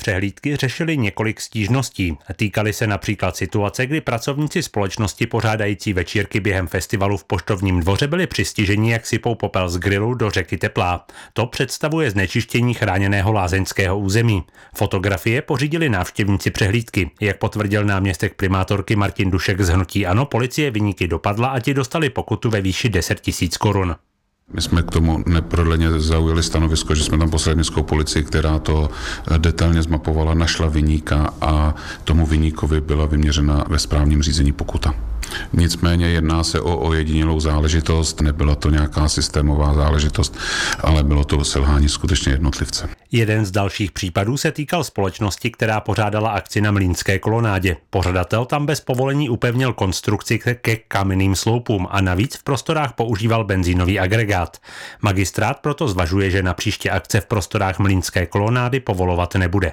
přehlídky řešili několik stížností. Týkaly se například situace, kdy pracovníci společnosti pořádající večírky během festivalu v Poštovním dvoře byli přistiženi, jak sypou popel z grilu do řeky Teplá. To představuje znečištění chráněného lázeňského území. Fotografie pořídili návštěvníci přehlídky. Jak potvrdil náměstek primátorky Martin Dušek z hnutí ANO, policie viníky dopadla a ti dostali pokutu ve výši 10 000 korun. My jsme k tomu neprodleně zaujali stanovisko, že jsme tam poslali městskou policii, která to detailně zmapovala, našla viníka a tomu viníkovi byla vyměřena ve správním řízení pokuta. Nicméně jedná se o ojedinělou záležitost, nebyla to nějaká systémová záležitost, ale bylo to selhání skutečně jednotlivce. Jeden z dalších případů se týkal společnosti, která pořádala akci na Mlýnské kolonádě. Pořadatel tam bez povolení upevnil konstrukci ke kamenným sloupům a navíc v prostorách používal benzínový agregát. Magistrát proto zvažuje, že na příště akce v prostorách Mlýnské kolonády povolovat nebude.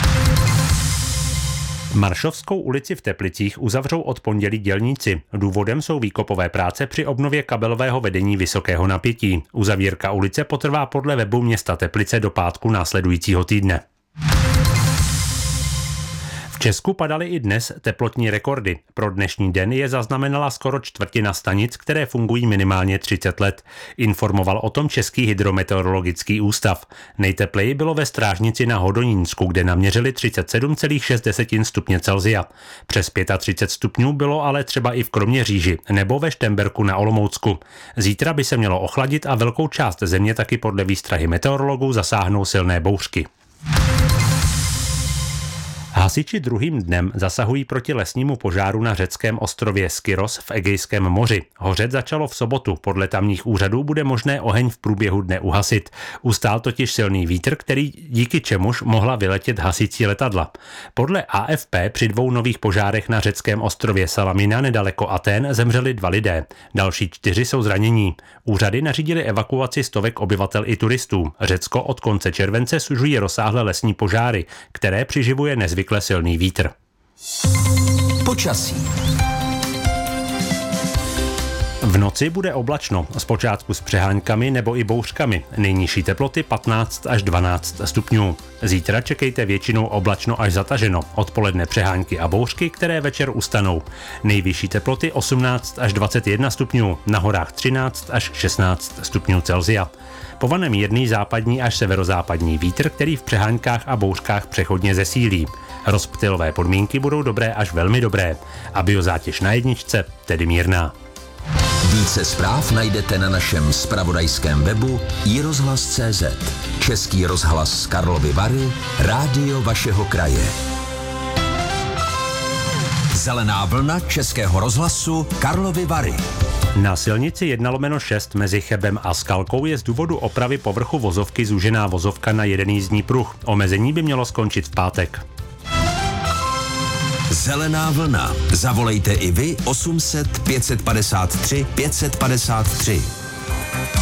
Maršovskou ulici v Teplicích uzavřou od pondělí dělníci. Důvodem jsou výkopové práce při obnově kabelového vedení vysokého napětí. Uzavírka ulice potrvá podle webu města Teplice do pátku následujícího týdne. V Česku padaly i dnes teplotní rekordy. Pro dnešní den je zaznamenala skoro čtvrtina stanic, které fungují minimálně 30 let. Informoval o tom Český hydrometeorologický ústav. Nejtepleji bylo ve Strážnici na Hodonínsku, kde naměřili 37,6 stupně Celsia. Přes 35 stupňů bylo ale třeba i v Kroměříži nebo ve Štemberku na Olomoucku. Zítra by se mělo ochladit a velkou část země taky podle výstrahy meteorologů zasáhnou silné bouřky. Hasiči druhým dnem zasahují proti lesnímu požáru na řeckém ostrově Skyros v Egejském moři. Hořet začalo v sobotu, podle tamních úřadů bude možné oheň v průběhu dne uhasit. Ustál totiž silný vítr, díky čemuž mohla vyletět hasicí letadla. Podle AFP při 2 nových požárech na řeckém ostrově Salamina nedaleko Atén zemřeli 2 lidé. Další 4 jsou zranění. Úřady nařídily evakuaci stovek obyvatel i turistů. Řecko od konce července sužují rozsáhlé lesní požáry, které přiživuje nezvyklé silný vítr. Počasí. V noci bude oblačno, zpočátku s přeháňkami nebo i bouřkami. Nejnižší teploty 15 až 12 stupňů. Zítra čekejte většinou oblačno až zataženo, odpoledne přehánky a bouřky, které večer ustanou. Nejvyšší teploty 18 až 21 stupňů, na horách 13 až 16 stupňů Celsia. Povanem mírný západní až severozápadní vítr, který v přeháňkách a bouřkách přechodně zesílí. Rozptylové podmínky budou dobré až velmi dobré a biozátěž na jedničce tedy mírná. Více zpráv najdete na našem zpravodajském webu iRozhlas.cz. Český rozhlas z Karlovy Vary, rádio vašeho kraje. Zelená vlna Českého rozhlasu Karlovy Vary. Na silnici 1/6 mezi Chebem a Skalkou je z důvodu opravy povrchu vozovky zúžená vozovka na jeden jízdní pruh. Omezení by mělo skončit v pátek. Zelená vlna. Zavolejte i vy 800 553 553.